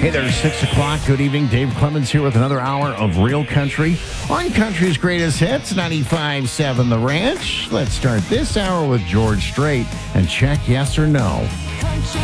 Hey there, 6 o'clock. Good evening. Dave Clemens here with another hour of Real Country on Country's Greatest Hits, 95.7 The Ranch. Let's start this hour with George Strait and check yes or no. Country